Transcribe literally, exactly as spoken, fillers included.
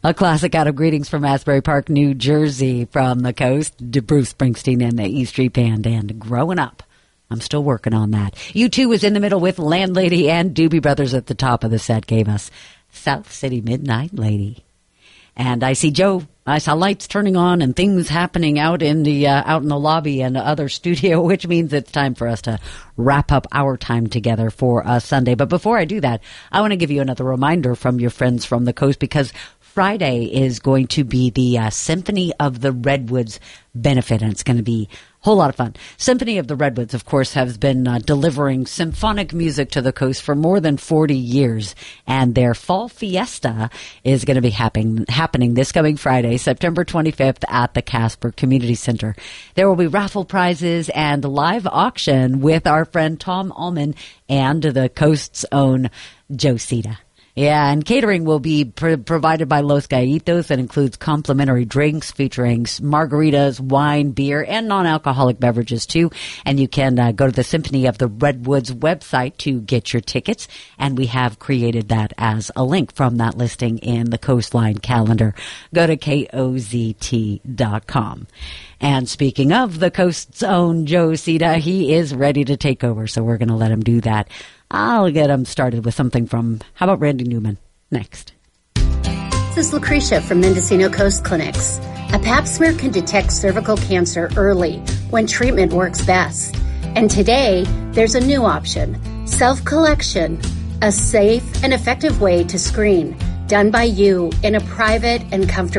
A classic out of Greetings from Asbury Park, New Jersey, from the coast to Bruce Springsteen and the E Street Band. And growing up, I'm still working on that. U two was in the middle with Landlady, and Doobie Brothers at the top of the set gave us South City Midnight Lady. And I see Joe. I saw lights turning on and things happening out in the uh, out in the lobby and the other studio, which means it's time for us to wrap up our time together for a Sunday. But before I do that, I want to give you another reminder from your friends from the coast, because Friday is going to be the uh, Symphony of the Redwoods benefit, and it's going to be a whole lot of fun. Symphony of the Redwoods, of course, has been uh, delivering symphonic music to the coast for more than forty years, and their fall fiesta is going to be happen- happening this coming Friday, September twenty-fifth, at the Casper Community Center. There will be raffle prizes and live auction with our friend Tom Allman and the coast's own Joe Sita. Yeah, and catering will be pr- provided by Los Gallitos. That includes complimentary drinks featuring margaritas, wine, beer, and non-alcoholic beverages, too. And you can uh, go to the Symphony of the Redwoods website to get your tickets. And we have created that as a link from that listing in the Coastline calendar. Go to K O Z T dot com. And speaking of the coast's own Joe Sita, he is ready to take over, so we're going to let him do that. I'll get him started with something from, how about Randy Newman, next. This is Lucretia from Mendocino Coast Clinics. A pap smear can detect cervical cancer early when treatment works best. And today, there's a new option, self-collection, a safe and effective way to screen, done by you in a private and comfortable